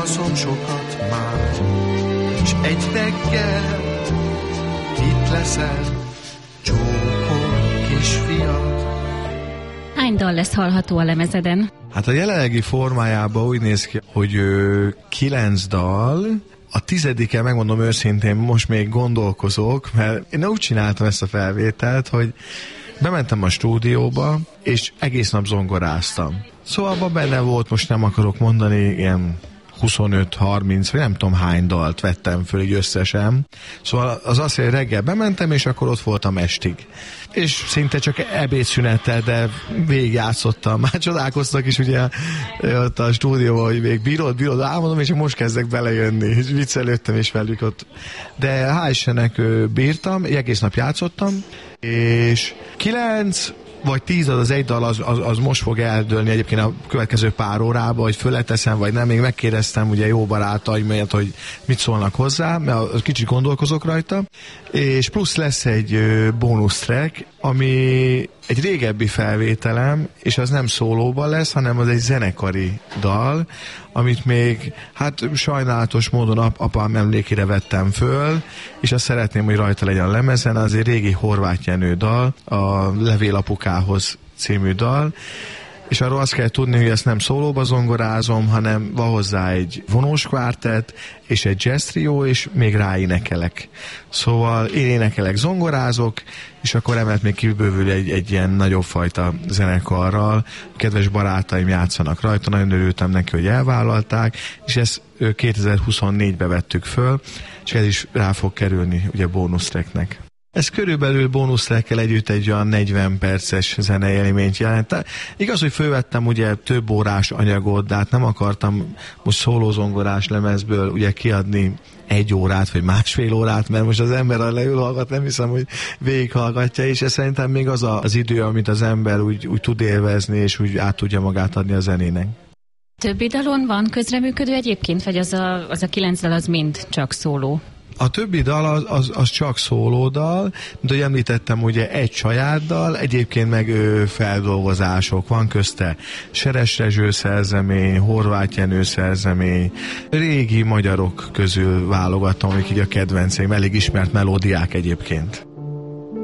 Szom sokat már, és egy reggel itt leszel, csókol kisfiad. Hány dal lesz hallható a lemezeden? Hát a jelenlegi formájában úgy néz ki, hogy 9 dal. A 10-e, megmondom őszintén, most még gondolkozok, mert én úgy csináltam ezt a felvételt, hogy bementem a stúdióba, és egész nap zongoráztam. Szóval abban benne volt, most nem akarok mondani, ilyen 25-30, vagy nem tudom hány dalt vettem föl így összesen. Szóval az azt, hogy reggel bementem, és akkor ott voltam estig. És szinte csak ebédszünettel, de végigjátszottam. Már csodálkoztak is ugye ott a stúdióban, hogy még bírod, álmodom, és most kezdek belejönni. És viccelődtem is velük ott. De hál' Istennek bírtam, egész nap játszottam, és 9 vagy 10 az egy dal, az most fog eldőlni egyébként a következő pár órában, hogy fölleteszem, vagy nem. Még megkérdeztem ugye jó barátaimat, hogy mit szólnak hozzá, mert kicsit gondolkozok rajta. És plusz lesz egy bónusz track, ami egy régebbi felvételem, és az nem szólóban lesz, hanem az egy zenekari dal, amit még, hát sajnálatos módon apám emlékére vettem föl, és azt szeretném, hogy rajta legyen a lemezen, az egy régi Horváth Jenő dal, a Levél apukához című dal, és arról azt kell tudni, hogy ezt nem szólóba zongorázom, hanem van hozzá egy vonós kvártett, és egy jazz trio, és még ráénekelek. Szóval én énekelek, zongorázok, és akkor emellett még kibővül egy ilyen nagyobb fajta zenekarral. Kedves barátaim játszanak rajta, nagyon örültem neki, hogy elvállalták, és ezt 2024-be vettük föl, és ez is rá fog kerülni ugye bónusztreknek. Ez körülbelül bónusztrekkel együtt egy olyan 40 perces zeneélményt jelent. Igaz, hogy fölvettem ugye több órás anyagot, de hát nem akartam most szólózongorás lemezből ugye kiadni 1 órát, vagy másfél órát, mert most az ember, ha leül hallgat, nem hiszem, hogy végighallgatja, és ez szerintem még az idő, amit az ember úgy tud élvezni, és úgy át tudja magát adni a zenének. Többi dalon van közreműködő egyébként, vagy az a 9 dal az mind csak szóló? A többi dal az csak szólódal, mint ahogy említettem, ugye egy saját dal, egyébként meg feldolgozások, van közte Seres Rezső szerzemény, Horváth Jenő szerzemény, régi magyarok közül válogattam, amik így a kedvenceim, elég ismert melódiák egyébként.